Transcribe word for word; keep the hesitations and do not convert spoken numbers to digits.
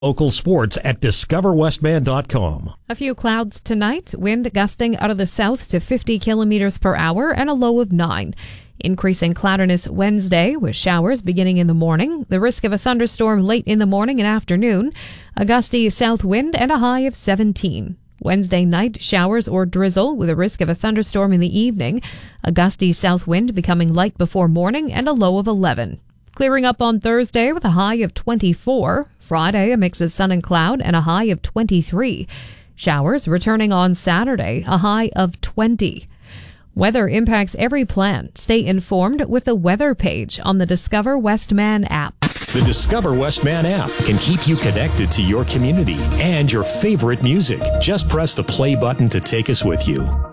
Local sports at discover westman dot com. A few clouds tonight, wind gusting out of the south to fifty kilometers per hour and a low of nine. Increasing cloudiness Wednesday with showers beginning in the morning, the risk of a thunderstorm late in the morning and afternoon, a gusty south wind and a high of seventeen. Wednesday night, showers or drizzle with a risk of a thunderstorm in the evening, a gusty south wind becoming light before morning and a low of eleven. Clearing up on Thursday with a high of twenty-four. Friday, a mix of sun and cloud and a high of twenty-three. Showers returning on Saturday, a high of twenty. Weather impacts every plan. Stay informed with the weather page on the Discover Westman app. The Discover Westman app can keep you connected to your community and your favorite music. Just press the play button to take us with you.